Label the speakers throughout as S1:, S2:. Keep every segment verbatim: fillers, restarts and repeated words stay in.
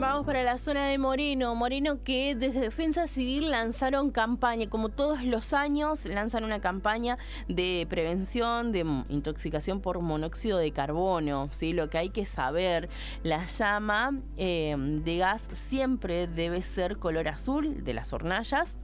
S1: Vamos para la zona de Moreno. Moreno, que desde Defensa Civil lanzaron campaña, como todos los años, lanzan una campaña de prevención de intoxicación por monóxido de carbono, ¿sí? Lo que hay que saber, la llama eh, de gas siempre debe ser color azul de las hornallas.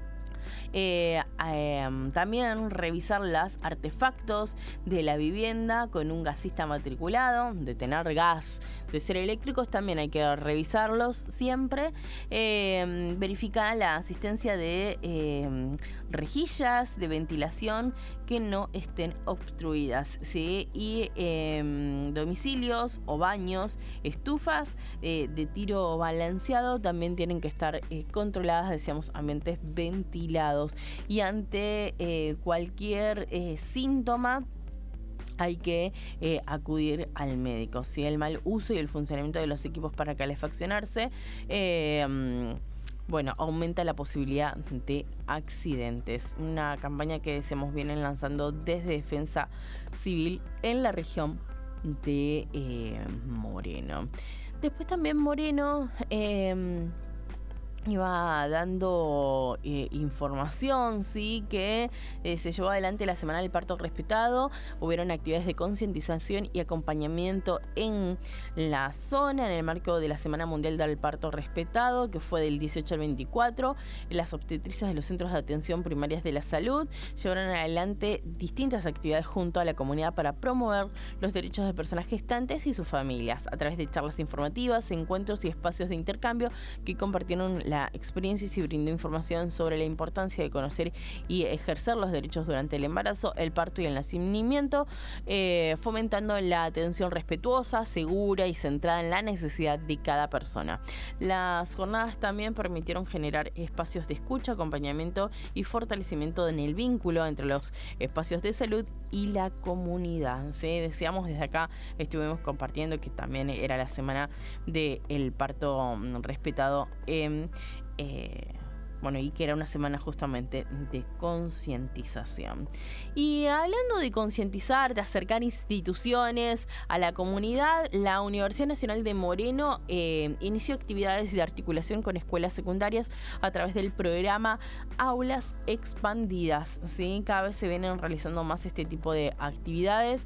S1: Eh, eh, también revisar los artefactos de la vivienda con un gasista matriculado, de tener gas, de ser eléctricos también hay que revisarlos siempre. Eh, verificar la asistencia de eh, rejillas de ventilación que no estén obstruidas, ¿sí? Y eh, domicilios o baños, estufas eh, de tiro balanceado también tienen que estar eh, controladas, decíamos, ambientes ventilados. Y ante eh, cualquier eh, síntoma hay que eh, acudir al médico. Si ¿sí? El mal uso y el funcionamiento de los equipos para calefaccionarse eh, bueno, aumenta la posibilidad de accidentes. Una campaña que decíamos vienen lanzando desde Defensa Civil en la región de eh, Moreno. Después también Moreno eh, iba dando eh, información, sí, que eh, se llevó adelante la Semana del Parto Respetado. Hubieron actividades de concientización y acompañamiento en la zona en el marco de la Semana Mundial del Parto Respetado, que fue del dieciocho al veinticuatro. Las obstetrices de los centros de atención primarias de la salud llevaron adelante distintas actividades junto a la comunidad para promover los derechos de personas gestantes y sus familias a través de charlas informativas, encuentros y espacios de intercambio que compartieron la experiencia y se brindó información sobre la importancia de conocer y ejercer los derechos durante el embarazo, el parto y el nacimiento, eh, fomentando la atención respetuosa, segura y centrada en la necesidad de cada persona. Las jornadas también permitieron generar espacios de escucha, acompañamiento y fortalecimiento en el vínculo entre los espacios de salud y la comunidad. ¿Sí? Decíamos desde acá, estuvimos compartiendo que también era la semana del parto respetado en Eh, bueno, y que era una semana justamente de concientización. Y hablando de concientizar, de acercar instituciones a la comunidad, la Universidad Nacional de Moreno eh, inició actividades de articulación con escuelas secundarias a través del programa Aulas Expandidas, ¿sí? Cada vez se vienen realizando más este tipo de actividades,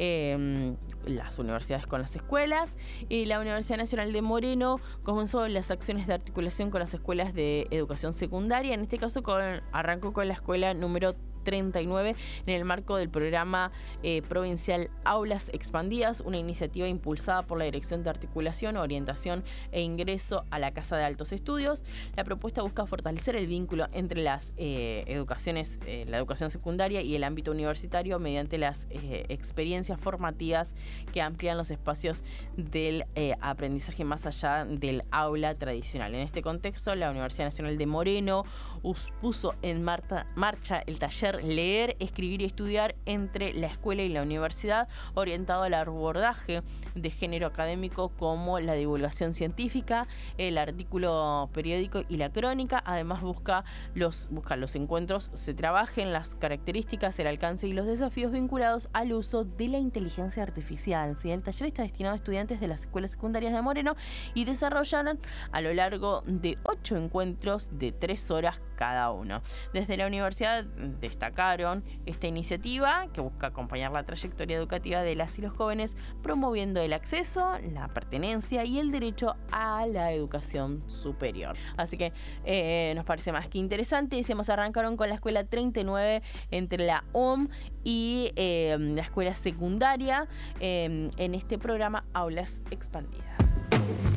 S1: eh, las universidades con las escuelas, y la Universidad Nacional de Moreno comenzó las acciones de articulación con las escuelas de educación secundaria. En este caso con, arrancó con la escuela número treinta y nueve en el marco del programa eh, provincial Aulas Expandidas, una iniciativa impulsada por la Dirección de Articulación, Orientación e Ingreso a la Casa de Altos Estudios. La propuesta busca fortalecer el vínculo entre las eh, educaciones, eh, la educación secundaria y el ámbito universitario mediante las eh, experiencias formativas que amplían los espacios del eh, aprendizaje más allá del aula tradicional. En este contexto, la Universidad Nacional de Moreno puso en marcha, marcha el taller Leer, Escribir y Estudiar entre la escuela y la universidad, orientado al abordaje de género académico como la divulgación científica, el artículo periódico y la crónica. Además busca los, busca los encuentros, se trabajen las características, el alcance y los desafíos vinculados al uso de la inteligencia artificial. ¿Sí? El taller está destinado a estudiantes de las escuelas secundarias de Moreno y desarrollarán a lo largo de ocho encuentros de tres horas cada uno. Desde la universidad destacaron esta iniciativa que busca acompañar la trayectoria educativa de las y los jóvenes, promoviendo el acceso, la pertenencia y el derecho a la educación superior. Así que eh, nos parece más que interesante. Decíamos, arrancaron con la escuela treinta y nueve entre la O M y eh, la escuela secundaria eh, en este programa Aulas Expandidas.